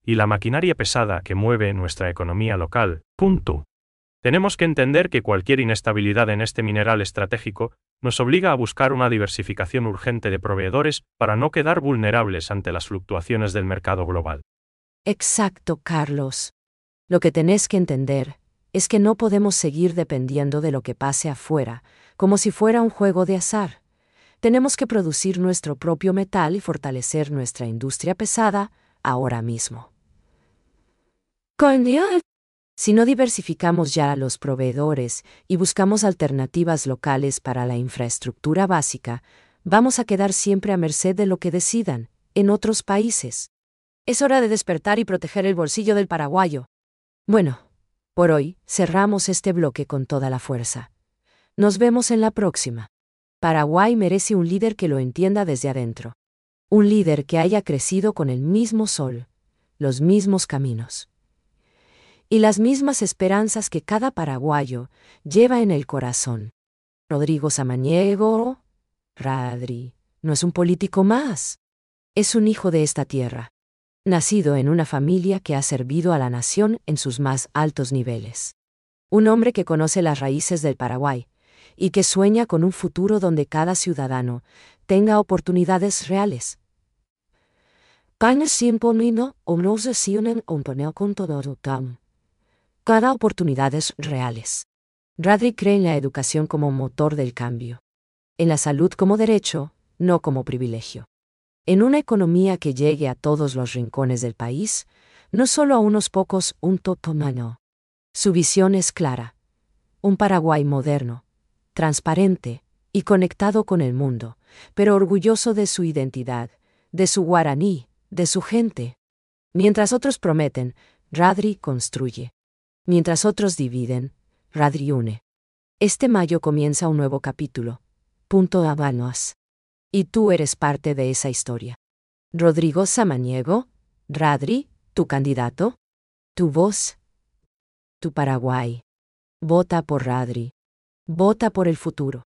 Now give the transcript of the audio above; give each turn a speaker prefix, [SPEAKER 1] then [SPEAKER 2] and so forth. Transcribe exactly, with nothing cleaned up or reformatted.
[SPEAKER 1] y la maquinaria pesada que mueve nuestra economía local. Punto. Tenemos que entender que cualquier inestabilidad en este mineral estratégico nos obliga a buscar una diversificación urgente de proveedores para no quedar vulnerables ante las fluctuaciones del mercado global.
[SPEAKER 2] Exacto, Carlos. Lo que tenés que entender es que no podemos seguir dependiendo de lo que pase afuera, como si fuera un juego de azar. Tenemos que producir nuestro propio metal y fortalecer nuestra industria pesada ahora mismo. Coño. Si no diversificamos ya a los proveedores y buscamos alternativas locales para la infraestructura básica, vamos a quedar siempre a merced de lo que decidan en otros países. Es hora de despertar y proteger el bolsillo del paraguayo. Bueno, por hoy cerramos este bloque con toda la fuerza. Nos vemos en la próxima. Paraguay merece un líder que lo entienda desde adentro. Un líder que haya crecido con el mismo sol, los mismos caminos y las mismas esperanzas que cada paraguayo lleva en el corazón. Rodrigo Samaniego, Radri, no es un político más. Es un hijo de esta tierra, nacido en una familia que ha servido a la nación en sus más altos niveles. Un hombre que conoce las raíces del Paraguay y que sueña con un futuro donde cada ciudadano tenga oportunidades reales. Cada oportunidades reales. Radri cree en la educación como motor del cambio. En la salud como derecho, no como privilegio. En una economía que llegue a todos los rincones del país, no solo a unos pocos, un totomano. Su visión es clara. Un Paraguay moderno, transparente y conectado con el mundo, pero orgulloso de su identidad, de su guaraní, de su gente. Mientras otros prometen, Radri construye. Mientras otros dividen, Radri une. Este mayo comienza un nuevo capítulo. Punto Habanos. Y tú eres parte de esa historia. Rodrigo Samaniego, Radri, tu candidato, tu voz, tu Paraguay. Vota por Radri. Vota por el futuro.